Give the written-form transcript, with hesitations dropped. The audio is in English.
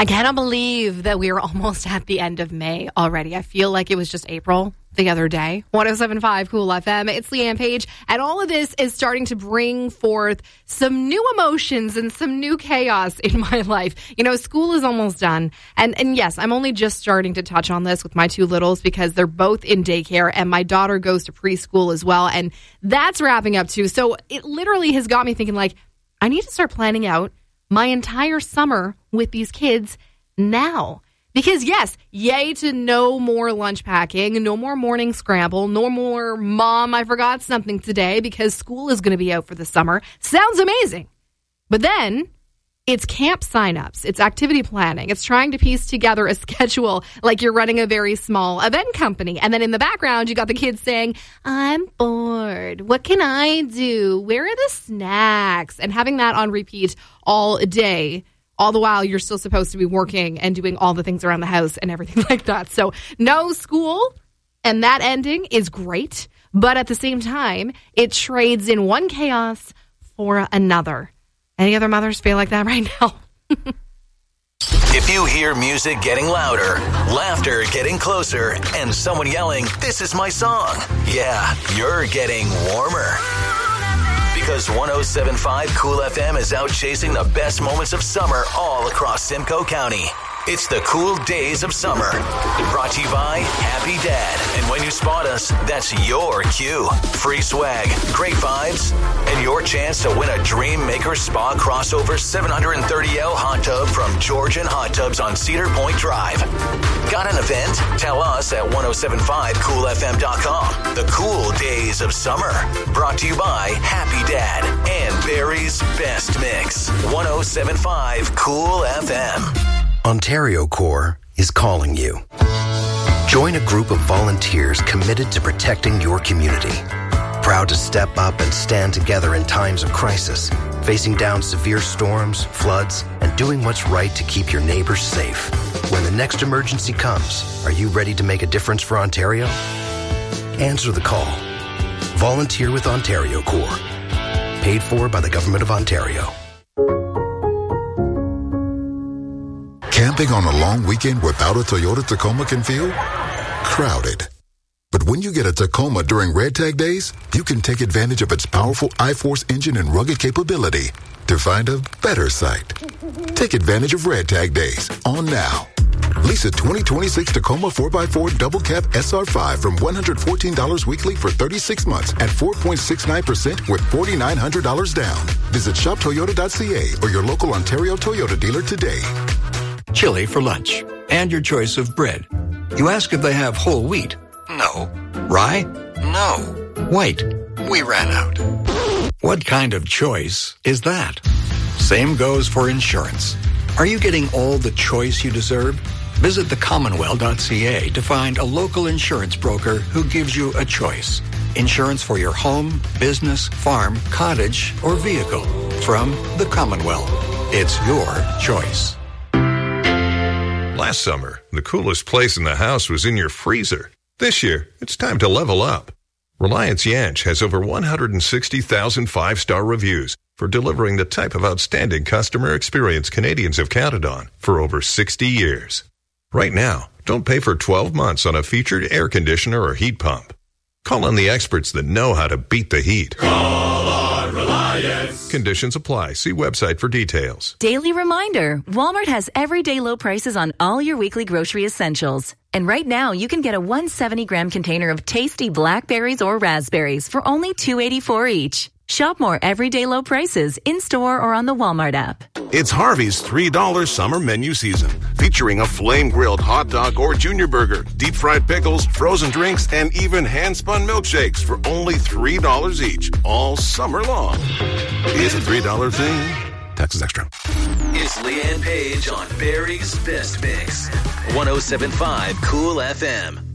I cannot believe that we are almost at the end of May already. I feel like it was just April the other day. 107.5 Cool FM. It's Leanne Page. And all of this is starting to bring forth some new emotions and some new chaos in my life. You know, school is almost done. And yes, I'm only just starting to touch on this with my two littles because they're both in daycare and my daughter goes to preschool as well. And that's wrapping up too. So it literally has got me thinking like, I need to start planning out my entire summer with these kids now. Because yes, yay to no more lunch packing, no more morning scramble, no more mom, I forgot something today because school is going to be out for the summer. Sounds amazing. But then it's camp signups, it's activity planning, it's trying to piece together a schedule like you're running a very small event company. And then in the background, you got the kids saying, I'm bored. What can I do? Where are the snacks? And having that on repeat all day, all the while you're still supposed to be working and doing all the things around the house and everything like that. So no school, and that ending is great. But at the same time, it trades in one chaos for another. Any other mothers feel like that right now? If you hear music getting louder, laughter getting closer, and someone yelling, "This is my song," yeah, you're getting warmer. Because 107.5 Cool FM is out chasing the best moments of summer all across Simcoe County. It's the cool days of summer. Brought to you by Happy Dad. And when you spot us, that's your cue. Free swag, great vibes, and your chance to win a Dream Maker Spa Crossover 730L hot tub from Georgian Hot Tubs on Cedar Point Drive. Got an event? Tell us at 1075coolfm.com. The cool days of summer. Brought to you by Happy Dad and Barry's Best Mix. 107.5 Cool FM. Ontario Corps is calling you. Join a group of volunteers committed to protecting your community. Proud to step up and stand together in times of crisis, facing down severe storms, floods, and doing what's right to keep your neighbors safe. When the next emergency comes, are you ready to make a difference for Ontario? Answer the call. Volunteer with Ontario Corps. Paid for by the Government of Ontario. Camping on a long weekend without a Toyota Tacoma can feel crowded. But when you get a Tacoma during Red Tag Days, you can take advantage of its powerful iForce engine and rugged capability to find a better site. Take advantage of Red Tag Days on now. Lease a 2026 Tacoma 4x4 Double Cab SR5 from $114 weekly for 36 months at 4.69% with $4,900 down. Visit shoptoyota.ca or your local Ontario Toyota dealer today. Chili for lunch, and your choice of bread. You ask if they have whole wheat. No. Rye? No. White? We ran out. What kind of choice is that? Same goes for insurance. Are you getting all the choice you deserve? Visit thecommonwealth.ca to find a local insurance broker who gives you a choice. Insurance for your home, business, farm, cottage, or vehicle. From the Commonwealth. It's your choice. Last summer, the coolest place in the house was in your freezer. This year, it's time to level up. Reliance Yanch has over 160,000 five-star reviews for delivering the type of outstanding customer experience Canadians have counted on for over 60 years. Right now, don't pay for 12 months on a featured air conditioner or heat pump. Call on the experts that know how to beat the heat. Call on Reliance. Conditions apply. See website for details. Daily reminder, Walmart has everyday low prices on all your weekly grocery essentials. And right now, you can get a 170-gram container of tasty blackberries or raspberries for only $2.84 each. Shop more everyday low prices in-store or on the Walmart app. It's Harvey's $3 summer menu season, featuring a flame-grilled hot dog or junior burger, deep-fried pickles, frozen drinks, and even hand-spun milkshakes for only $3 each, all summer long. Is a $3 thing? Taxes extra. It's Leanne Page on Barry's Best Mix. 107.5 Cool FM.